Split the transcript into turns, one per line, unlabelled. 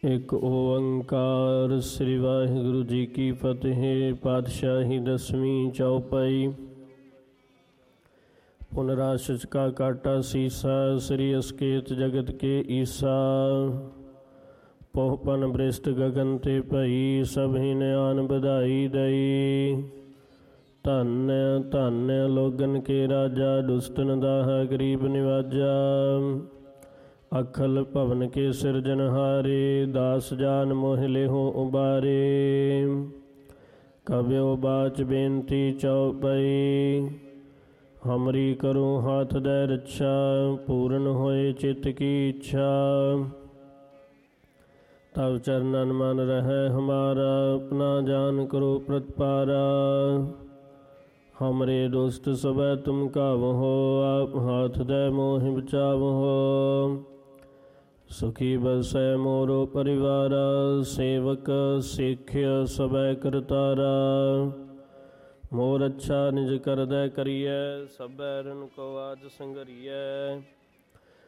ਇੱਕ ਓੰਕਾਰ ਸ੍ਰੀ ਵਾਹਿਗੁਰੂ ਜੀ ਕੀ ਫਤਿਹ। ਪਾਤਸ਼ਾਹੀ ਦਸਵੀਂ ਚੌਪਈ। ਪੁਨਰਾਸ਼ਿਸ਼ ਕਾ ਕਾਟਾ ਸੀਸਾ, ਸ੍ਰੀ ਅਸਕੇਤ ਜਗਤ ਕੇ ਈਸਾ। ਪਹੁਪਨ ਬ੍ਰਿਸ਼ਟ ਗਗਨ ਤੇ ਭਈ, ਸਭੀ ਨਿਆਨ ਵਧਾਈ ਦਈ। ਧੰਨ ਧੰਨ ਲੋਗਨ ਕੇ ਰਾਜਾ, ਦੁਸਤਨ ਦਾਹ ਗਰੀਬ ਨਿਵਾਜਾ। ਅਖਲ ਭਵਨ ਕੇ ਸਿਰਜਨਹਾਰੇ, ਦਾਸ ਜਾਨ ਮੋਹ ਲਿਹੁ ਉਬਾਰੇ। ਕਵਿਓ ਬਾਚ ਬੇਨਤੀ ਚਉਪਈ, ਹਮਰੀ ਕਰੋ ਹਾਥ ਦੈ ਰੱਛਾ। ਪੂਰਨ ਹੋਏ ਚਿਤ ਕੀ ਇੱਛਾ, ਤਵ ਚਰਨਨ ਮਨ ਰਹੈ ਹਮਾਰਾ। ਆਪਣਾ ਜਾਨ ਕਰੋ ਪ੍ਰਤਪਾਰਾ, ਹਮਰੇ ਦੁਸਤ ਸਭੈ ਤੁਮ ਕਾਵਹੋ। ਆਪ ਹਾਥ ਦੈ ਮੋਹਿ ਬਚਾਵਹੋ। ਸੁਖੀ ਬਸੈ ਮੋਰੋ ਪਰਿਵਾਰਾ, ਸੇਵਕ ਸਿੱਖਿਆ ਸਭੈ ਕਰਤਾਰਾ। ਮੋਰ ਅੱਛਾ ਨਿਜ ਕਰਦੈ ਕਰੀਐ, ਸਭੈ ਰਨ ਕੋ ਆਜ ਸੰਗਰੀਐ।